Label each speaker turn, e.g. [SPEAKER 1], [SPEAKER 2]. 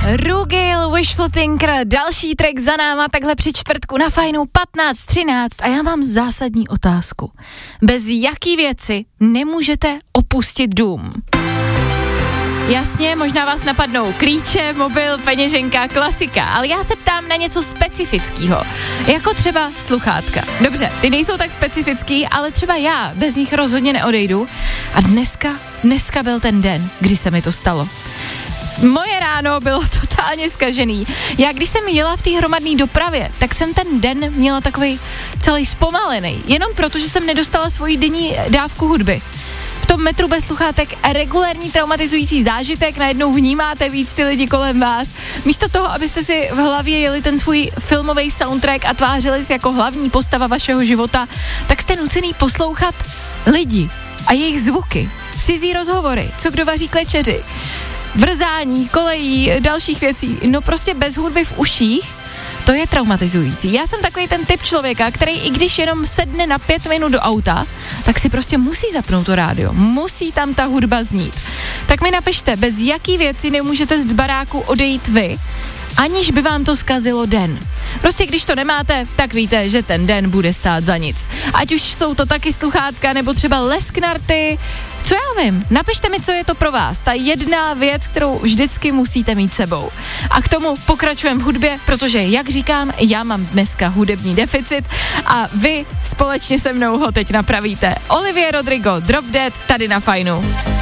[SPEAKER 1] Rugil, Wishful Thinker, další track za náma, takhle při čtvrtku na Fajnu 15:13 a já mám zásadní otázku. Bez jaký věci nemůžete opustit dům? Jasně, možná vás napadnou klíče, mobil, peněženka, klasika, ale já se ptám na něco specifického, jako třeba sluchátka. Dobře, ty nejsou tak specifický, ale třeba já bez nich rozhodně neodejdu a dneska byl ten den, kdy se mi to stalo. Moje ráno bylo totálně zkažený. Já když jsem jela v té hromadné dopravě, tak jsem ten den měla takovej celý zpomalený, jenom proto, že jsem nedostala svoji denní dávku hudby. V tom metru bez sluchátek regulérní traumatizující zážitek, najednou vnímáte víc ty lidi kolem vás. Místo toho, abyste si v hlavě jeli ten svůj filmový soundtrack a tvářili si jako hlavní postava vašeho života, tak jste nucený poslouchat lidi a jejich zvuky, cizí rozhovory, co kdo vaří k večeři, vrzání, kolejí, dalších věcí. No prostě bez hudby v uších, to je traumatizující. Já jsem takový ten typ člověka, který i když jenom sedne na 5 minut do auta, tak si prostě musí zapnout to rádio. Musí tam ta hudba znít. Tak mi napište, bez jaký věci nemůžete z baráku odejít vy, aniž by vám to zkazilo den. Prostě když to nemáte, tak víte, že ten den bude stát za nic. Ať už jsou to taky sluchátka, nebo třeba lesknarty, co já vím, napište mi, co je to pro vás, ta jedna věc, kterou vždycky musíte mít sebou. A k tomu pokračujeme v hudbě, protože, jak říkám, já mám dneska hudební deficit a vy společně se mnou ho teď napravíte. Olivia Rodrigo, Drop Dead, tady na Fajnu.